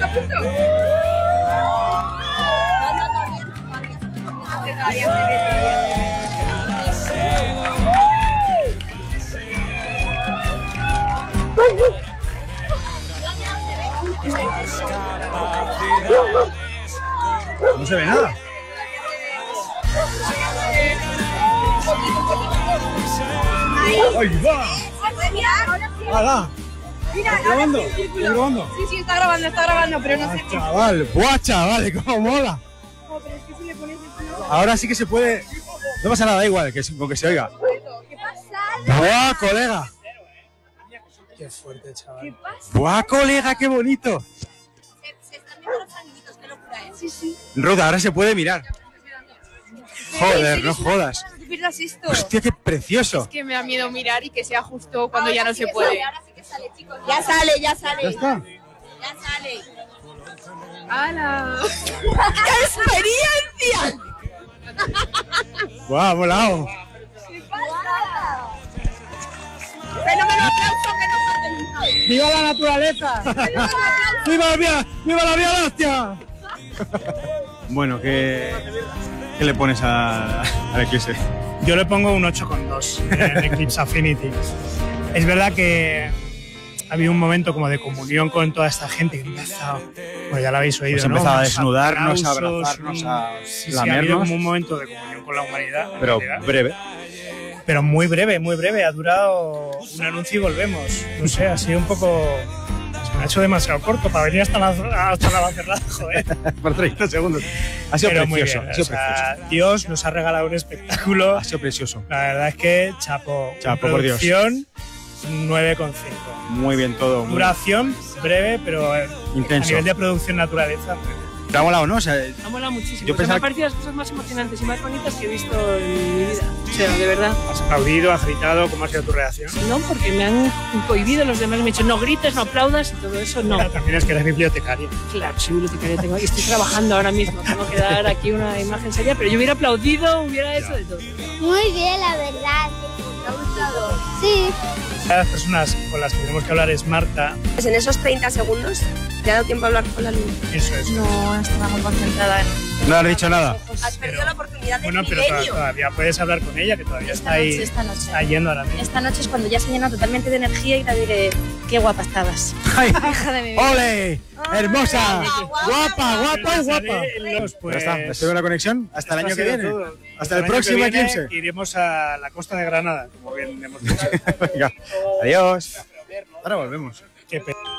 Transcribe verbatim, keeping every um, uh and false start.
No se ve nada. ¡Ahí va! ¡Hala! ¿Estás grabando? ¿Estás grabando? Sí, sí, está grabando, está grabando, pero no ah, sé qué. Chaval, ¡buah, chaval! ¡Cómo mola! No, pero es que si le pones esto... Ahora sí que se puede... No pasa nada, da igual, que, con que se oiga. ¡Qué pasada! ¡Buah, colega! Qué fuerte, chaval. ¿Qué pasa? ¡Buah, colega, qué bonito! Se, se están viendo los amiguitos, qué locura, ¿eh? Sí, sí. Ruth, ahora se puede mirar. Joder, no jodas. No pierdas esto. Hostia, qué precioso. Es que me da miedo mirar y que sea justo cuando ya no se puede. Ahora sí que sale, chicos. Ya sale, ya sale. ¿Ya está? Ya sale. ¡Hala! ¡Experiencia! ¡Buah, volado! ¿Qué pasa? Fenómeno aplauso que no puede. ¡Viva la naturaleza! ¡Viva la vía! ¡Viva la vía láctea! Bueno, ¿qué, ¿qué le pones a, al Eclipse? Yo le pongo un ocho coma dos en Eclipse Affinity. Es verdad que ha habido un momento como de comunión con toda esta gente que empezado, pues ya lo habéis oído, Pues ¿no? empezaba a Unos desnudarnos, a aplausos, abrazarnos, a sí, sí, ha habido lamernos. como un momento de comunión con la humanidad. en Pero realidad. breve. Pero muy breve, muy breve. Ha durado un anuncio y volvemos. No sé, ha sido un poco... Se me ha hecho demasiado corto para venir hasta la, hasta la Cerrada, joder. Por treinta segundos. Ha sido Pero muy precioso. bien, Ha sido o sea, precioso. Dios nos ha regalado un espectáculo. Ha sido precioso. La verdad es que chapo. Chapo, por Dios. Producción, nueve coma cinco. Muy bien todo. Muy Duración, breve, pero eh, intenso. a nivel de producción naturaleza. muy bien. ¿Te ha molado, no? O sea, Me ha molado muchísimo. Yo O sea, me pensaba han parecido las cosas más emocionantes y más bonitas que he visto en mi vida. O sea, de verdad. ¿Has aplaudido, has gritado? ¿Cómo ha sido tu reacción? No, porque me han cohibido los demás. Me han dicho, no grites, no aplaudas y todo eso, no. Mira, también es que eres bibliotecaria. Claro, soy bibliotecaria, tengo, y estoy trabajando ahora mismo. Tengo que dar aquí una imagen seria, pero yo hubiera aplaudido, hubiera hecho de todo. Muy bien, la verdad. ¿Te ha gustado? Sí. Una de las personas con las que tenemos que hablar es Marta. Pues en esos treinta segundos te ha dado tiempo a hablar con la luz. Eso es. No estaba muy concentrada en... no has dicho nada. Has perdido la oportunidad del Bueno, pero to- milenio. todavía puedes hablar con ella, que todavía Esta está ahí. noche, esta noche. Está yendo ahora mismo. Esta noche es cuando ya se llena totalmente de energía y te diré, qué guapa estabas. ¡Ay! Hija de mi vida. ¡Ole! ¡Hermosa! ¡Guapa, guapa, guapa! Los, pues, Ya está, estoy en la conexión. Hasta el esto año ha que sido viene. todo. Hasta el año próximo que viene Eclipse. Iremos a la costa de Granada, como bien hemos dicho. Venga, adiós. Ahora volvemos. Qué pena.